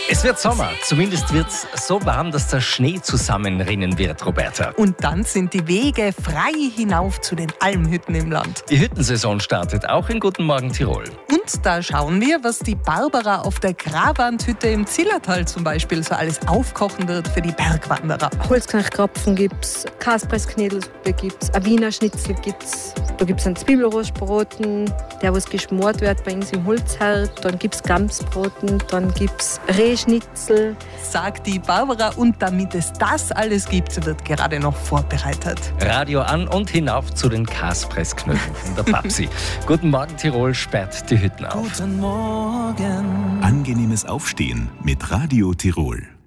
Es wird Sommer, zumindest wird es so warm, dass der Schnee zusammenrinnen wird, Roberta. Und dann sind die Wege frei hinauf zu den Almhütten im Land. Die Hüttensaison startet auch in Guten Morgen Tirol. Und da schauen wir, was die Barbara auf der Grabwandhütte im Zillertal zum Beispiel so alles aufkochen wird für die Bergwanderer. Holzknöchelkrapfen gibt's, Kaspressknädelsuppe gibt's, ein Wiener Schnitzel gibt's. Da gibt's einen Zwiebelrostbraten, der was geschmort wird bei uns im Holzherd. Dann gibt's Gamsbraten, dann gibt's Rehschnitzel. Sagt die Barbara, und damit es das alles gibt, wird gerade noch vorbereitet. Radio an und hinauf zu den Kaspressknödeln von der Babsi. Guten Morgen Tirol sperrt die Hütten auf. Guten Morgen. Angenehmes Aufstehen mit Radio Tirol.